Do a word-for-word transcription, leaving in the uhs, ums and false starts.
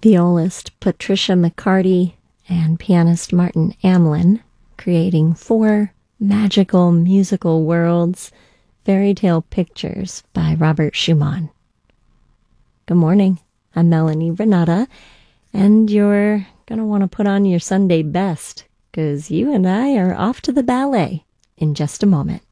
violist Patricia McCarty and pianist Martin Amlin, creating four magical musical worlds, Fairy Tale Pictures by Robert Schumann. Good morning, I'm Melanie Renata, and you're going to want to put on your Sunday best, because you and I are off to the ballet in just a moment.